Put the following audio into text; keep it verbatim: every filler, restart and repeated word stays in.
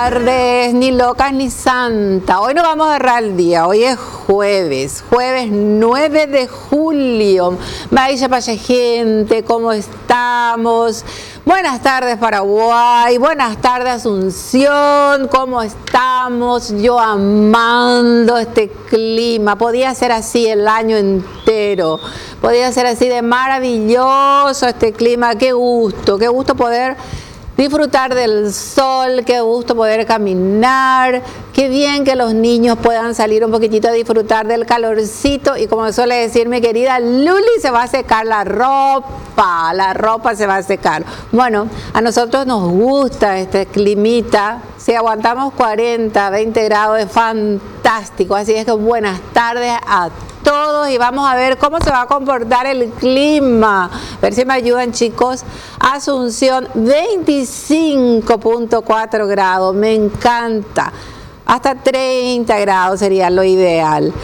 tardes, ni locas ni santa. Hoy no vamos a agarrar el día, hoy es jueves, jueves nueve de julio. Vaya para gente, ¿cómo estamos? Buenas tardes Paraguay, buenas tardes Asunción, ¿cómo estamos? Yo amando este clima, podía ser así el año entero, podía ser así de maravilloso este clima, qué gusto, qué gusto poder disfrutar del sol, qué gusto poder caminar, qué bien que los niños puedan salir un poquitito a disfrutar del calorcito y como suele decir mi querida Luli, se va a secar la ropa, la ropa se va a secar. Bueno, a nosotros nos gusta este climita, si aguantamos cuarenta, veinte grados es fantástico, así es que buenas tardes a todos y vamos a ver cómo se va a comportar el clima. A ver si me ayudan, chicos. Asunción, veinticinco punto cuatro grados, me encanta. Hasta treinta grados sería lo ideal.